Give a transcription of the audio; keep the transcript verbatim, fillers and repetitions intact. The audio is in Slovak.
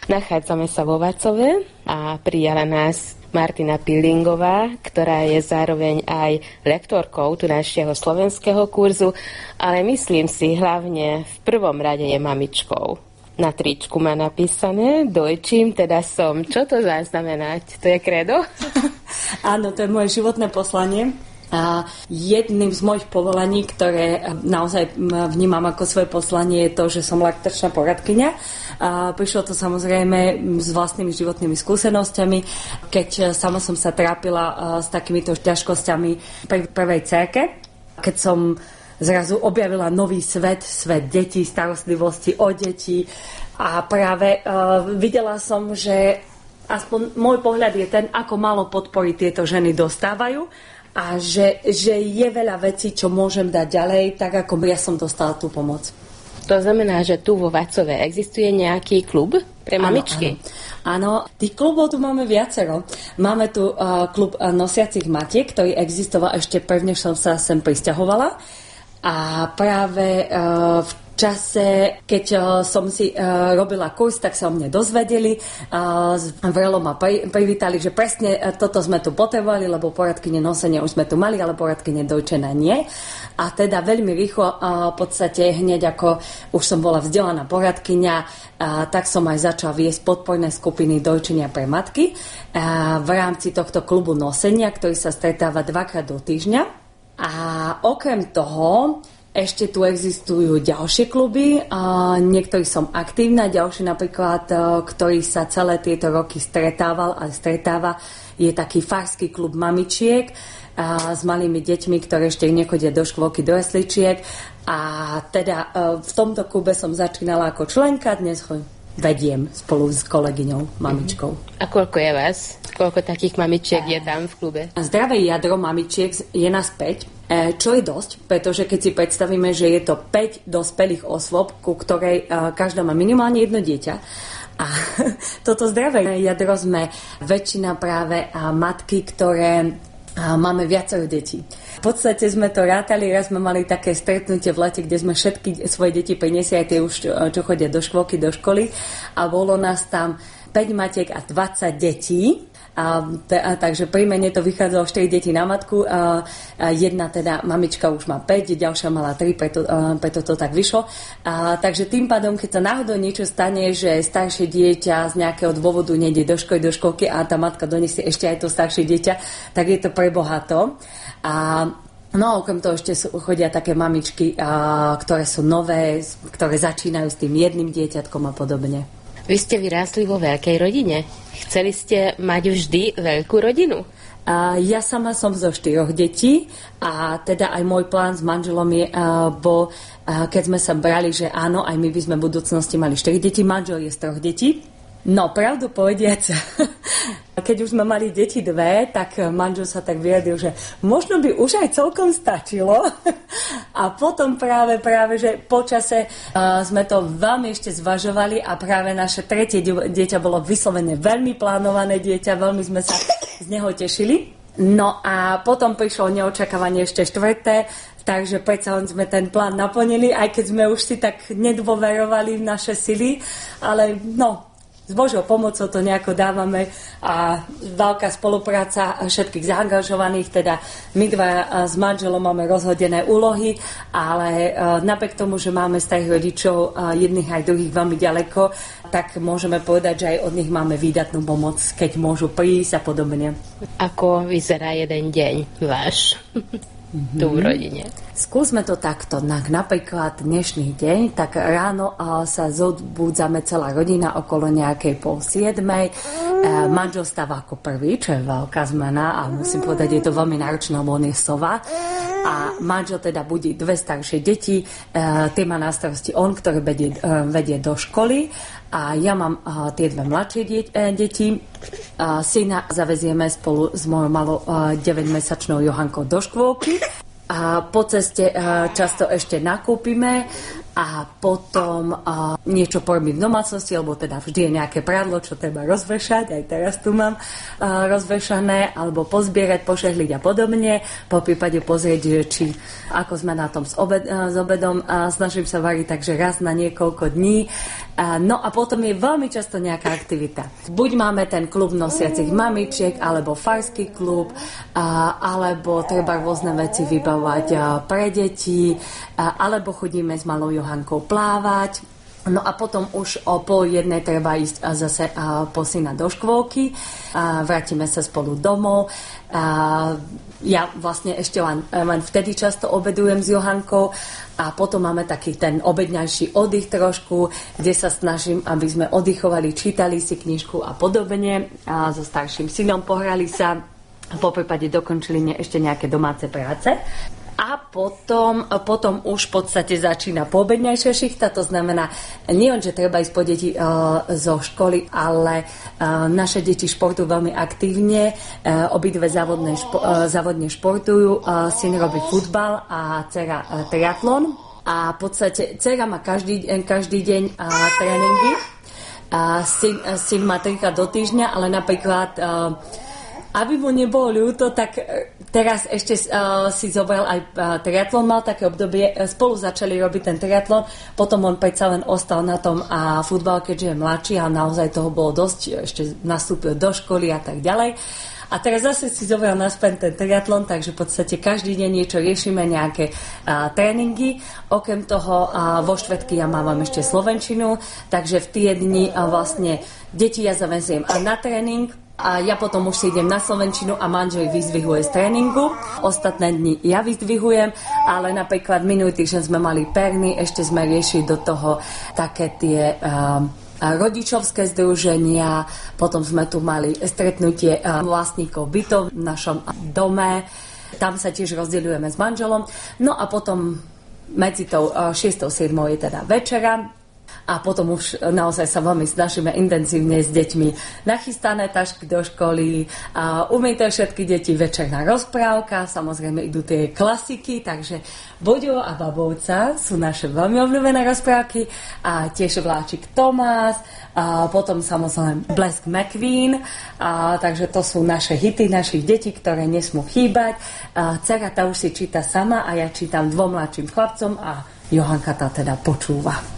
Nachádzame sa vo Vacove a prijala nás Martina Pilingová, ktorá je zároveň aj lektorkou tu našeho slovenského kurzu, ale myslím si hlavne v prvom rade je mamičkou. Na tričku má napísané, dojčím, teda som. Čo to má znamenať? To je kredo? Áno, to je moje životné poslanie. A jedným z mojich povolaní, ktoré naozaj vnímam ako svoje poslanie, je to, že som laktačná poradkyňa. A prišlo to samozrejme s vlastnými životnými skúsenosťami, keď sama som sa trápila s takýmito ťažkosťami pri prvej dcérke, keď som zrazu objavila nový svet, svet detí, starostlivosti o deti a práve uh, videla som, že aspoň môj pohľad je ten, ako málo podpory tieto ženy dostávajú a že, že je veľa vecí, čo môžem dať ďalej, tak ako ja som dostala tú pomoc. To znamená, že tu vo Vacove existuje nejaký klub pre mamičky? Áno, áno. Tých klubov tu máme viacero. Máme tu uh, klub uh, nosiacich matiek, ktorý existoval ešte prvne, som sa sem prisťahovala. A práve uh, v čase, keď uh, som si uh, robila kurz, tak sa o mne dozvedeli. Uh, vrelo ma pri, privítali, že presne uh, toto sme tu potrebovali, lebo poradkyne nosenia už sme tu mali, ale poradkyne dojčená nie. A teda veľmi rýchlo, uh, v podstate hneď ako už som bola vzdelaná poradkyňa, uh, tak som aj začala viesť podporné skupiny dojčenia pre matky uh, v rámci tohto klubu nosenia, ktorý sa stretáva dvakrát do týždňa. A okrem toho ešte tu existujú ďalšie kluby, a niektorých som aktívna, ďalší napríklad, ktorý sa celé tieto roky stretával a stretáva, je taký farský klub mamičiek a s malými deťmi, ktoré ešte nechodia do škôlky, do jesličiek. A teda v tomto klube som začínala ako členka, dnes vediem spolu s kolegyňou, mamičkou. A koľko je vás? Koľko takých mamičiek je tam v klube? Zdravé jadro mamičiek je nás päť, čo je dosť, pretože keď si predstavíme, že je to päť dospelých osôb, ku ktorej každá má minimálne jedno dieťa. A toto zdravé jadro sme väčšina práve matky, ktoré máme viacero detí. V podstate sme to rátali, raz sme mali také stretnutie v lete, kde sme všetky svoje deti priniesli, aj tie už, čo chodia do škôlky, do školy, a bolo nás tam päť matiek a dvadsať detí. A, a, takže pri mene to vychádzalo štyri deti na matku, a, a jedna teda mamička už má päť, ďalšia mala tri, preto, a, preto to tak vyšlo. A, takže tým pádom, keď sa náhodou niečo stane, že staršie dieťa z nejakého dôvodu nejde do školy, do školky a tá matka donesie ešte aj to staršie dieťa, tak je to pre bohato. A no okrem toho ešte sú, chodia také mamičky, a, ktoré sú nové, ktoré začínajú s tým jedným dieťatkom a podobne. Vy ste vyrástli vo veľkej rodine. Chceli ste mať vždy veľkú rodinu? A ja sama som zo štyroch detí a teda aj môj plán s manželom je, a, bol, a, keď sme sa brali, že áno, aj my by sme v budúcnosti mali štyri deti, manžel je z troch detí. No, pravdu povediac, keď už sme mali deti dve, tak manžel sa tak vyjadril, že možno by už aj celkom stačilo. A potom práve, práve, že počase uh, sme to veľmi ešte zvažovali a práve naše tretie dieťa bolo vyslovene veľmi plánované dieťa, veľmi sme sa z neho tešili. No a potom prišlo neočakávanie ešte štvrté, takže predsa len sme ten plán naplnili, aj keď sme už si tak nedôverovali v naše sily, ale no, s Božou pomocou to nejako dávame a veľká spolupráca všetkých zaangažovaných, teda my dva s manželom máme rozhodené úlohy, ale napriek tomu, že máme starých rodičov jedných aj druhých veľmi ďaleko, tak môžeme povedať, že aj od nich máme výdatnú pomoc, keď môžu prísť a podobne. Ako vyzerá jeden deň váš mm-hmm. tu v rodine? Skúsme to takto. Napríklad dnešný deň, tak ráno sa zobúdzame celá rodina okolo nejakej pol siedmej. Manžel stáva ako prvý, čo je veľká zmena a musím povedať, je to veľmi náročné, lebo on je sova. A manžel teda budí dve staršie deti, tie má na starosti on, ktoré vedie, vedie do školy. A ja mám uh, tie dve mladšie die- deti. Uh, syna zavezieme spolu s mojou malou uh, deväťmesačnou Johankou do škôlky. A po ceste uh, často ešte nakúpime a potom a niečo porobím v domácnosti, lebo teda vždy je nejaké prádlo, čo treba rozvešať, aj teraz tu mám a, rozvešané, alebo pozbierať, pošehliť a podobne, po prípade pozrieť, či ako sme na tom s, obed, a, s obedom, a snažím sa variť takže raz na niekoľko dní. A, no a potom je veľmi často nejaká aktivita. Buď máme ten klub nosiacich mamičiek, alebo farský klub, a, alebo treba rôzne veci vybavovať a, pre deti, a, alebo chodíme s malou Johankou plávať. No a potom už o pol jednej treba ísť a zase a, po syna do škôlky. A vrátime sa spolu domov. A ja vlastne ešte len, len vtedy často obedujem s Johankou a potom máme taký ten obedňajší oddych trošku, kde sa snažím, aby sme oddychovali, čítali si knižku a podobne. A so starším synom pohrali sa a po prípade dokončili ešte nejaké domáce práce. A potom, potom už v podstate začína poobedňajšia šichta, to znamená nie len, že treba ísť po deti uh, zo školy, ale uh, naše deti športujú veľmi aktívne, uh, obidve závodne, špo, uh, závodne športujú, uh, syn robí futbal a dcera uh, triatlon a v podstate dcera má každý, každý deň uh, tréningy, uh, syn, uh, syn má trikrát do týždňa, ale napríklad uh, aby mu nebolo ľúto, tak teraz ešte uh, si zobral aj uh, triatlon, mal také obdobie, spolu začali robiť ten triatlon, potom on predsa len ostal na tom a futbal, keďže je mladší a naozaj toho bolo dosť, ešte nastúpil do školy a tak ďalej. A teraz zase si zobral naspäť ten triatlon, takže v podstate každý deň niečo riešime, nejaké uh, tréningy. Okrem toho uh, vo štvrtky ja mávam ešte slovenčinu, takže v tie dni uh, vlastne deti ja zaveziem na tréning, a ja potom už si idem na slovenčinu a manžel vyzdvihuje z tréningu. Ostatné dni ja vyzdvihujem, ale napríklad minulý týždeň sme mali perny, ešte sme riešili do toho také tie um, rodičovské združenia, potom sme tu mali stretnutie um, vlastníkov bytov v našom dome, tam sa tiež rozdeľujeme s manželom. No a potom medzi tou uh, šiestou siedmou je teda večera, a potom už naozaj sa veľmi snažíme intenzívne s deťmi nachystané tašky do školy, a umýte všetky deti, večerná rozprávka, samozrejme idú tie klasiky, takže Boďo a Babovca sú naše veľmi obľúbené rozprávky a tiež Vláčik Tomás, a potom samozrejme Blesk McQueen, a takže to sú naše hity našich detí, ktoré nesmú chýbať. A dcera tá už si číta sama a ja čítam dvom mladším chlapcom a Johanka tá teda počúva.